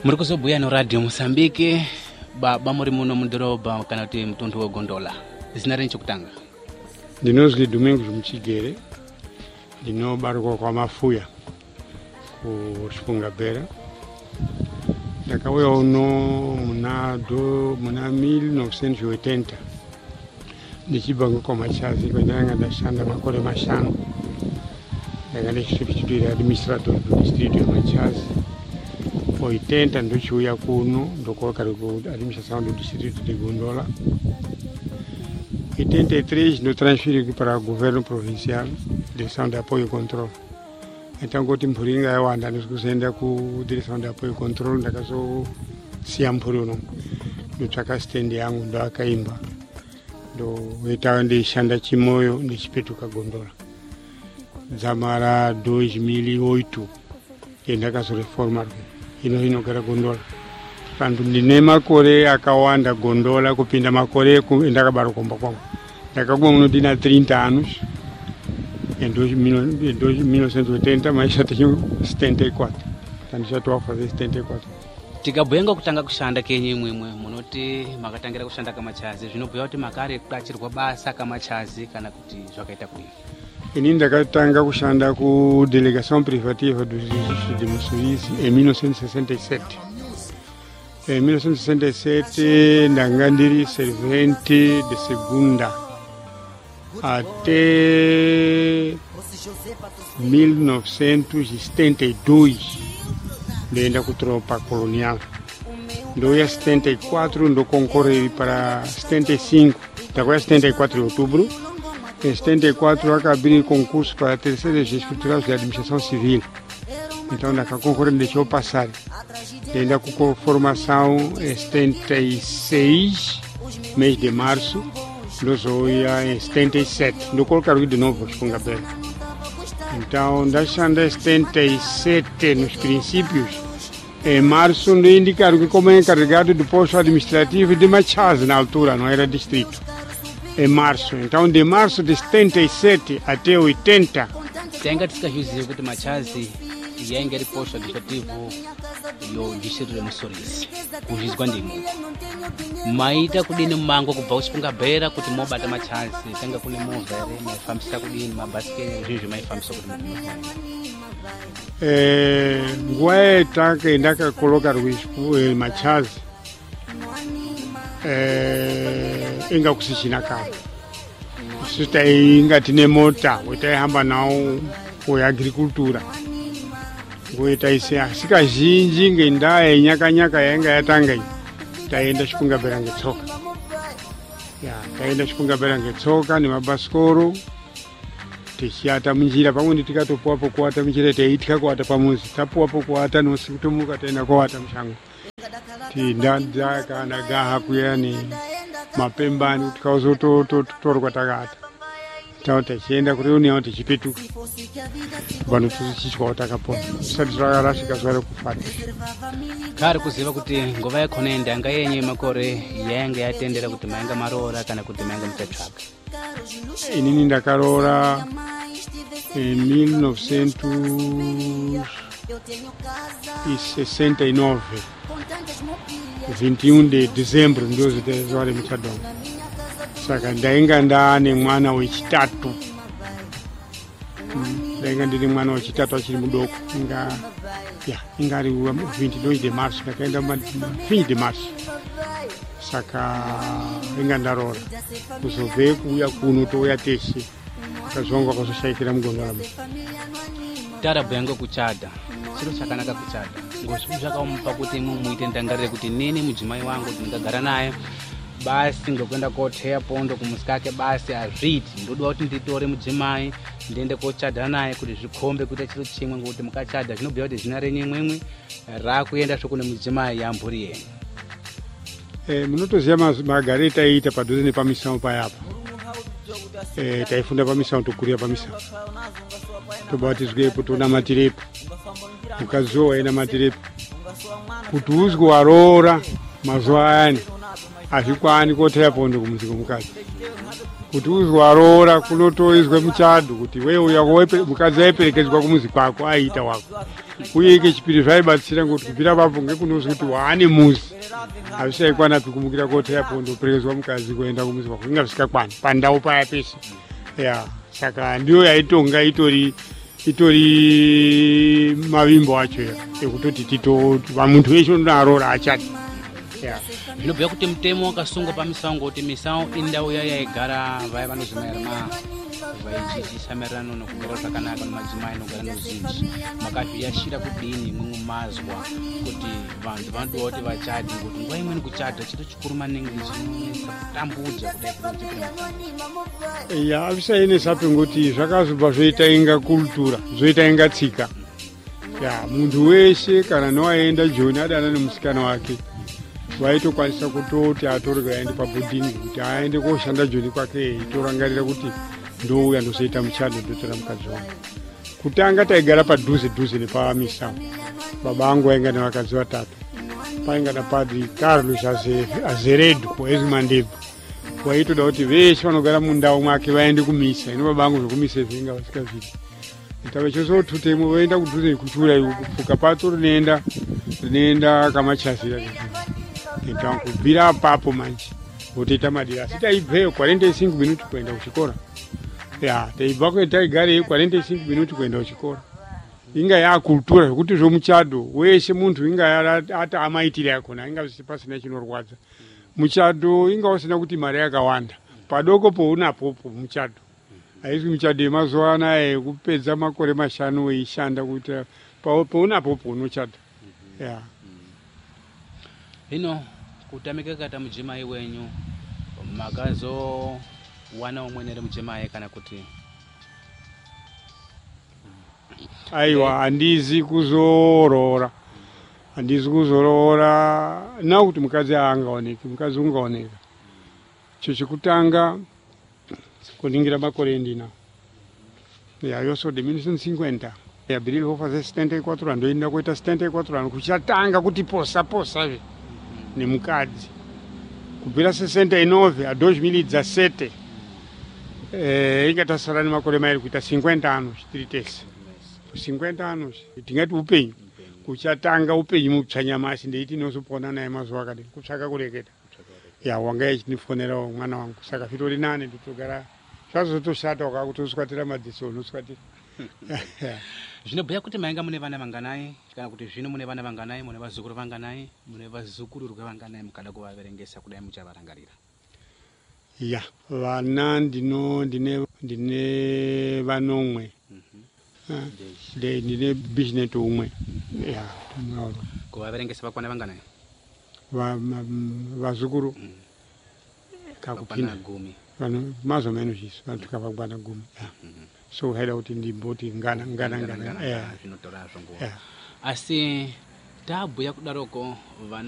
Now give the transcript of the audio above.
Muri kuzobhuya noRadio Mozambique baba muri muno mudhorobha kana kuti mutundu weGondola. Zina renyu chokutanga? Ndinozwi Domingos Muchigere. Ndinobarwa kwaMafuya kuShifungabhera. Ndakauya uno muna 1980 ndichibva kwaMachazi kwandanga ndashanda makore mashanu. Ndanga ndichitira administrator district yeMachazi. For 80 ndochiuya kuno ndokoka ku administração do distrito de Gondola. 83 no transferi para o governo provincial, direção de apoio e controle. Então goti mpuringa yawanda ndikuzenda ku direção de apoio e controle ndakazo siampuruno. Ndotsvaka stand yangu ndakaimba. Ndoita ndishanda chimoyo ndichipetuka Gondola. Dzamara 2008 ndakazoreforma inogara Gondola. Vantu ndine makore akawanda Gondola kupinda makore ndakabara komba kwangu. Ndakaguma muno ndina 30 anos. Em 1980 mas já tenho 74. Então já estou a fazer 74. Tikabhuya ngokutanga kushanda kenyu imwimwe munoti makatangira kushanda kaMachazi zvinobhuya kuti makare kudachirwa basa kaMachazi kana kuti zvakaita kudini? Ini ndakatanga kushanda ku delegação privativa do Registro de Musuizi em 1967. Em 1967 ndanga ndiri servente de segunda até 1972 ndenda ku tropa colonial. Ndoia 74 ndo concorri para 75, daí 74 de outubro. Em 74 acabei concurso para a terceira escritural de administração civil. Então na concorrência deixou passar. Ainda com formação em 76, mês de março, nós ia em 77. Não colocaram de novo Shifungabhera. Então deixando em 77 nos princípios, em março não indicaram que como encarregado do posto administrativo de Machazi na altura, não era distrito. Em março, então de março de 77 até 80. Tenga tisikazviziva kuti Machazi yainge iri posto administrativo yo distrito reMusuizi kuzvizwa ndimo. Maita kudini mumango kubva kuShifungabhera kuti mobata Machazi? Tenga kune movha ere maifambisa kudini mabhasikoro zvinhu maifambisa kuti nguva yatanga ndakakoloka Machazi inga kusichina kavo sita inga tine mota wetaihamba nawo kuagricultura ngoitaise sikazhinji ngendaa yenyakanyaka yainga yatanga iyi taenda Shifungabhera ngetsoka. Taenda Shifungabhera ngetsoka nemabhasikoro tichiata munjira. Pamweni tikatopuwapo kuwata munjira taitya kuwata pamuzi, tapuwapo kuwata nosi kutomuka taenda kuwata mushango. Ndakandagaha kuyani mapembani tikauzotorwa takata tachienda kureunion tichipetuka vanhu tichitywawo takapona tisati takarasika zuva rekufata. Kari kuziva kuti nguva yakhona ndanga yenyu makore yainga yatendera kuti mainga maroora kana kuti mainga muchatsvaga? Inini ndakaroora 1969 21 de dezembro ndio zuva remuchadongo. Saka ndainga ndaane mwana wechitatu. Ndainga ndiri mwana wechitatu achiri mudoko. Inga ari 22 de março ndakaenda 20 de março. Saka inga ndaroora kuzobve kuuya kuno touya teshe kazongo akazoshaikira muGondola. Tarabhuya ngokuchada, chiro chakanaka kuchada. Ngozvi zvakamupa kuti muite ndangarire kuti nini mudzimai wangu ndingagara naye basi ngokuenda koteya pondo kumuzi kake basi hazviiti. Ndoda kuti nditore mudzimai ndiende kochadha naye kuti zvikombe kuita chiro chimwe, ngokuti mukachadha zvinobhuya kuti zina renyu imwimwe rakuenda zvokune mudzimai yamburi yenyu. Munotoziva magare taiita padhuze nepamisau payapa. Taifunda pamisau tokurira pamisau. Tobatizwepo tonamatirepo. Mukaziwo wainamatirepo. Kuti uzwe waroora mazuva ayani hazvikwani koteya pondo kumuzi kwomukazi. Kuti uzwe waroora kunotoizwe muchadho kuti wewe mukadzi aiperekedzwa kumuzi kwako aiita wako. uyeke chipiri zvaibatsira ngoti kubvira papo ngekunozi kuti waane muzi hazvisaikwanapi kumukira koteya pondo perekezwa mukadzi kuenda kumuzi kwako inga zvisikakwani pandau paya pese ya saka ndiyo yaitonga itori mavimbo acho ekutoti muntu weshe unoarora achati zvinobhuya kuti mutemo wakasungwa pamisango kuti misango indau iya yaigara vaya vanozimairana vaichichisa maererano nokugara zvakanaka nemadzimai anogara neuzhinji makazviyashira kudini mumwe mazwa kuti vantu vanodowa kuti vachade kuti nguva imweni kuchadha chito chikuru maningi chinonesa kutambudza kudai ya hazvisainesapi ngoti zvakazobva zvoita inga kultura zvoita inga tsika ya muntu weshe kana noaenda joni adana nemusikana wake vaitokwanisa kutoti atorwe aende pabhodhingi kuti aende koshanda joni kwake eitorangarira kuti ndouya ndozoita muchado ndotora mukadzi wangu. Kutanga taigara padhuze nepamisango. Baba angu ainga nevakadzi vatatu. Painga napadri Carlos Azeredo weZimandebvu. Waitoda kuti veshe vanogara mundau mwake vaende kumisa. Ino baba angu zvokumisa zvinga vasikazvidi. Tave chozotutemo voenda kudhuze kuchura kufuka pato rinoenda kamachazira. Ntangu kubvira apapo manje. Votoita madira. Asi taibveyo 45 minuti kuenda kuchikora. Ya, taibva kwetaigare 45 minuti kuenda kuchikora. Inga yakultura zvokuti zvomuchado weshe muntu inga ata amaitire yakona inga pasina chinorwadza. Muchado inga usina kuti mari yakawanda. Padoko pounapopo muchado. Haisi muchado yemazuva anaya kupedza makore 5 weishanda kuti pounapopo unochada. Ya. Hino kutamika kata mujimai wenyu magazo wana umwenere mujimai kana kuti aiwa handizi kuzorora na kuti mukadzi aangaoneki mukadzi ungaoneka chekutanga kuningira makore ndina ya yoso de 1950 ya Abril hofa 74 andoenda kuita 74 kuchatanga kuti posa nemukadzi kubvira 69 a 2017 ingatasara nemakore mairi kuita 50 anos tiri tese 50 anos tingati upenyu kuchatanga upenyu mutsva nyamashi ndeiti nosopona naye mazuva akadini kutsvaka kureketa ya wanga ichindifonera mwana wangu saka zvitori nane nditogara zvazotoshata wakakutoswatira madziso unoswatira. Zvinobhuya kuti mainga mune vana vanganai kana kuti zvino mune vana vanganai mune vazukuru vanganai mune vazukururwa vanganai mukada kuvaverengesa kudai muchavarangarira? Ya vana ndine vanomwe ndine bizineto umwe ya kuvaverengesa vakwana vanganai vazukuru kakupinda gumi vanhu mazo menos isso vantu kavakwana gumi so haida kuti ndimboti ngana zvinotora zvonguva asi tabhuya kudaroko vana